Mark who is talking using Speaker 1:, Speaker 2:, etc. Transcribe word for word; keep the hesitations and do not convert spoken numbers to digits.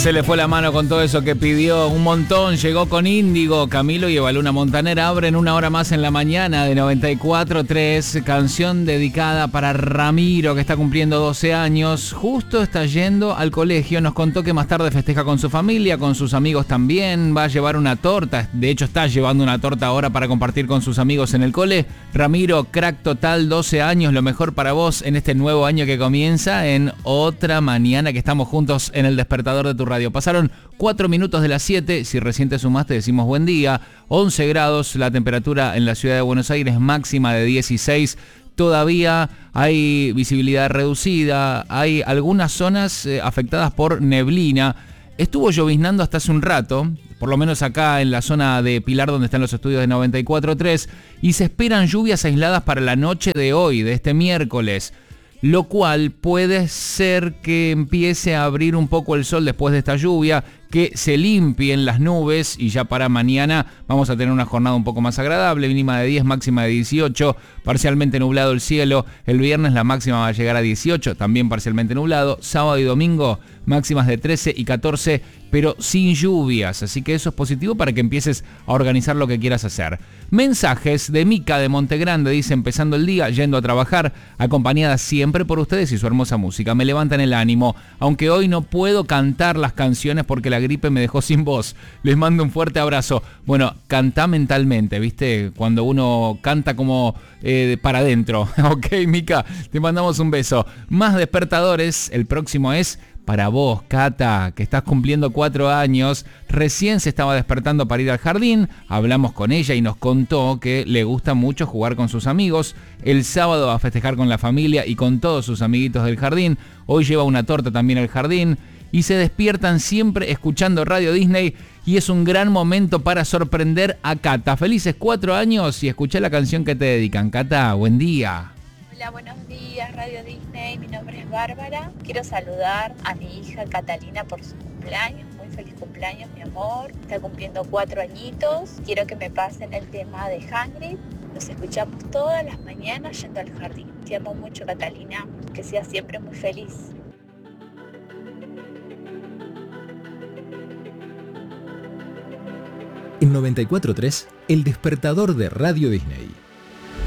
Speaker 1: Se le fue la mano con todo eso que pidió, un montón, llegó con Índigo, Camilo y Evaluna Montanera abren una hora más en la mañana de noventa y cuatro tres, canción dedicada para Ramiro que está cumpliendo doce años, justo está yendo al colegio, nos contó que más tarde festeja con su familia, con sus amigos también, va a llevar una torta, de hecho está llevando una torta ahora para compartir con sus amigos en el cole. Ramiro, crack total, doce años, lo mejor para vos en este nuevo año que comienza, en otra mañana que estamos juntos en el despertador de tu radio. Pasaron cuatro minutos de las siete, si recién te sumaste decimos buen día, once grados, la temperatura en la ciudad de Buenos Aires máxima de dieciséis, todavía hay visibilidad reducida, hay algunas zonas eh, afectadas por neblina, estuvo lloviznando hasta hace un rato, por lo menos acá en la zona de Pilar donde están los estudios de noventa y cuatro tres, y se esperan lluvias aisladas para la noche de hoy, de este miércoles. Lo cual puede ser que empiece a abrir un poco el sol después de esta lluvia, que se limpien las nubes y ya para mañana vamos a tener una jornada un poco más agradable, mínima de diez, máxima de dieciocho, parcialmente nublado el cielo, el viernes la máxima va a llegar a dieciocho, también parcialmente nublado, sábado y domingo máximas de trece y catorce, pero sin lluvias, así que eso es positivo para que empieces a organizar lo que quieras hacer. Mensajes de Mica de Montegrande, dice, empezando el día, yendo a trabajar, acompañada siempre por ustedes y su hermosa música, me levantan el ánimo, aunque hoy no puedo cantar las canciones porque la gripe me dejó sin voz, les mando un fuerte abrazo. Bueno, cantá mentalmente, ¿viste? Cuando uno canta como eh, para adentro. Ok, Mica, te mandamos un beso. Más despertadores, el próximo es para vos, Cata, que estás cumpliendo cuatro años, recién se estaba despertando para ir al jardín, hablamos con ella y nos contó que le gusta mucho jugar con sus amigos, el sábado va a festejar con la familia y con todos sus amiguitos del jardín, hoy lleva una torta también al jardín, y se despiertan siempre escuchando Radio Disney y es un gran momento para sorprender a Cata. Felices cuatro años y escuchá la canción que te dedican. Cata, buen día.
Speaker 2: Hola, buenos días, Radio Disney. Mi nombre es Bárbara. Quiero saludar a mi hija Catalina por su cumpleaños. Muy feliz cumpleaños, mi amor. Está cumpliendo cuatro añitos. Quiero que me pasen el tema de Hangry. Nos escuchamos todas las mañanas yendo al jardín. Te amo mucho, Catalina. Que seas siempre muy feliz.
Speaker 3: En noventa y cuatro tres, el despertador de Radio Disney.